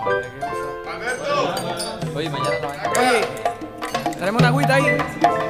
Oye, mañana la vaina. Oye, tenemos una agüita ahí.